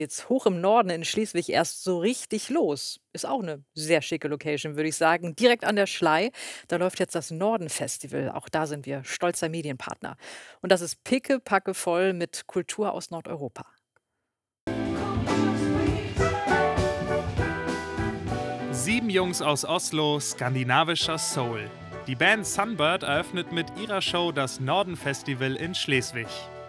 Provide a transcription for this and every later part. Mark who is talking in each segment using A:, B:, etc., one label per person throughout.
A: Jetzt hoch im Norden in Schleswig erst so richtig los. Ist auch eine sehr schicke Location, würde ich sagen. Direkt an der Schlei. Da läuft jetzt das Norden-Festival. Auch da sind wir stolzer Medienpartner. Und das ist pickepacke voll mit Kultur aus Nordeuropa.
B: 7 Jungs aus Oslo, skandinavischer Soul. Die Band Sunbird eröffnet mit ihrer Show das Norden-Festival in Schleswig.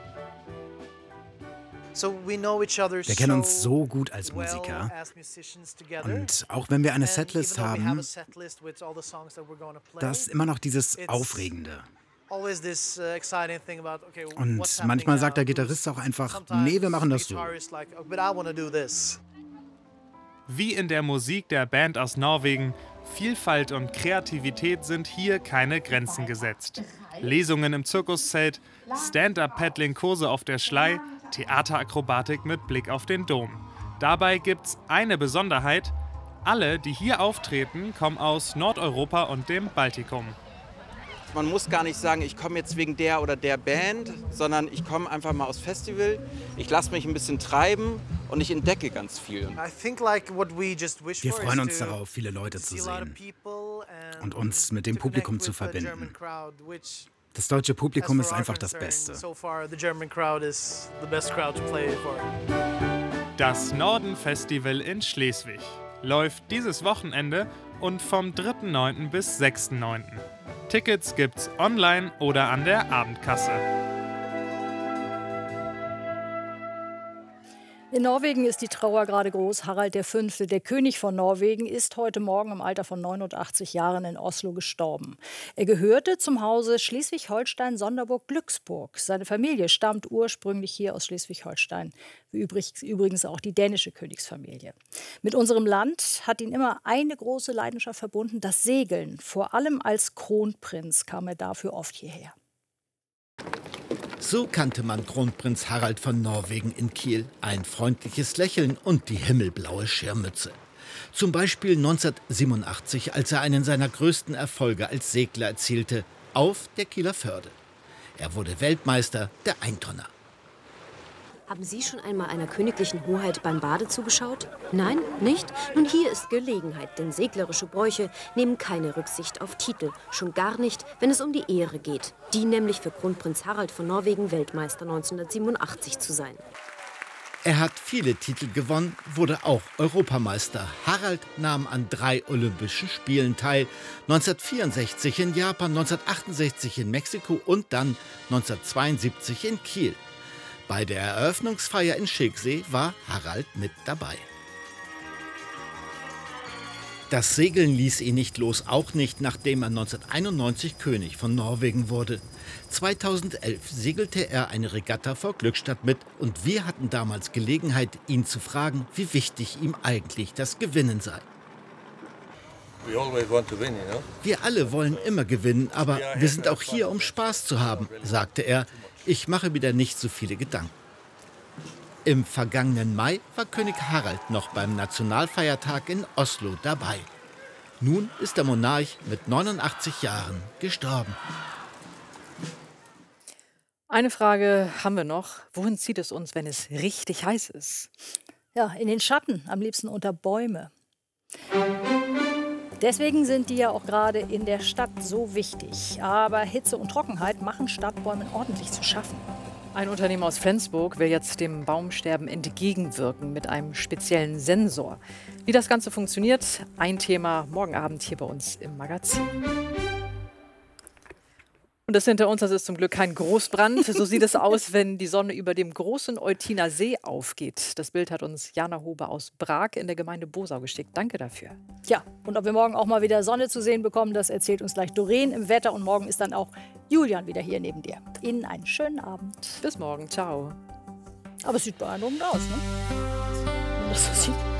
C: Wir kennen uns so gut als Musiker. Und auch wenn wir eine Setlist haben, da ist immer noch dieses Aufregende. Und manchmal sagt der Gitarrist auch einfach, nee, wir machen das so.
B: Wie in der Musik der Band aus Norwegen, Vielfalt und Kreativität sind hier keine Grenzen gesetzt. Lesungen im Zirkuszelt, Stand-up-Paddling-Kurse auf der Schlei, Theaterakrobatik mit Blick auf den Dom. Dabei gibt's eine Besonderheit: Alle, die hier auftreten, kommen aus Nordeuropa und dem Baltikum.
D: Man muss gar nicht sagen, ich komme jetzt wegen der oder der Band, sondern ich komme einfach mal aufs Festival, ich lasse mich ein bisschen treiben und ich entdecke ganz viel.
C: Wir freuen uns darauf, viele Leute zu sehen und uns mit dem Publikum zu verbinden. Das deutsche Publikum ist einfach das Beste.
B: Das Norden-Festival in Schleswig läuft dieses Wochenende und vom 3.9. bis 6.9. Tickets gibt's online oder an der Abendkasse.
E: In Norwegen ist die Trauer gerade groß. Harald V., der König von Norwegen, ist heute Morgen im Alter von 89 Jahren in Oslo gestorben. Er gehörte zum Hause Schleswig-Holstein-Sonderburg-Glücksburg. Seine Familie stammt ursprünglich hier aus Schleswig-Holstein, wie übrigens auch die dänische Königsfamilie. Mit unserem Land hat ihn immer eine große Leidenschaft verbunden, das Segeln. Vor allem als Kronprinz kam er dafür oft hierher.
F: So kannte man Kronprinz Harald von Norwegen in Kiel. Ein freundliches Lächeln und die himmelblaue Schirmmütze. Zum Beispiel 1987, als er einen seiner größten Erfolge als Segler erzielte, auf der Kieler Förde. Er wurde Weltmeister der Eintonner.
G: Haben Sie schon einmal einer königlichen Hoheit beim Bade zugeschaut? Nein, nicht? Nun, hier ist Gelegenheit, denn seglerische Bräuche nehmen keine Rücksicht auf Titel. Schon gar nicht, wenn es um die Ehre geht. Die nämlich für Kronprinz Harald von Norwegen Weltmeister 1987 zu sein.
F: Er hat viele Titel gewonnen, wurde auch Europameister. Harald nahm an 3 Olympischen Spielen teil. 1964 in Japan, 1968 in Mexiko und dann 1972 in Kiel. Bei der Eröffnungsfeier in Schicksee war Harald mit dabei. Das Segeln ließ ihn nicht los, auch nicht, nachdem er 1991 König von Norwegen wurde. 2011 segelte er eine Regatta vor Glückstadt mit und wir hatten damals Gelegenheit, ihn zu fragen, wie wichtig ihm eigentlich das Gewinnen sei. Wir alle wollen immer gewinnen, aber wir sind auch hier, um Spaß zu haben, sagte er. Ich mache mir da nicht so viele Gedanken. Im vergangenen Mai war König Harald noch beim Nationalfeiertag in Oslo dabei. Nun ist der Monarch mit 89 Jahren gestorben.
A: Eine Frage haben wir noch. Wohin zieht es uns, wenn es richtig heiß ist?
E: Ja, in den Schatten, am liebsten unter Bäume. Deswegen sind die ja auch gerade in der Stadt so wichtig. Aber Hitze und Trockenheit machen Stadtbäumen ordentlich zu schaffen.
A: Ein Unternehmen aus Flensburg will jetzt dem Baumsterben entgegenwirken mit einem speziellen Sensor. Wie das Ganze funktioniert, ein Thema morgen Abend hier bei uns im Magazin. Und das hinter uns, das ist zum Glück kein Großbrand. So sieht es aus, wenn die Sonne über dem großen Eutiner See aufgeht. Das Bild hat uns Jana Huber aus Brag in der Gemeinde Bosau geschickt. Danke dafür.
E: Ja, und ob wir morgen auch mal wieder Sonne zu sehen bekommen, das erzählt uns gleich Doreen im Wetter. Und morgen ist dann auch Julian wieder hier neben dir. Ihnen einen schönen Abend.
A: Bis morgen. Ciao.
E: Aber es sieht beeindruckend aus, ne? Wenn man das so sieht.